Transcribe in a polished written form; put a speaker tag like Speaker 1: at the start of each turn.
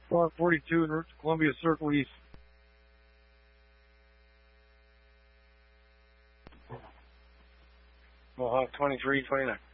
Speaker 1: Car 42 en route to Columbia Circle East. Mohawk 2329.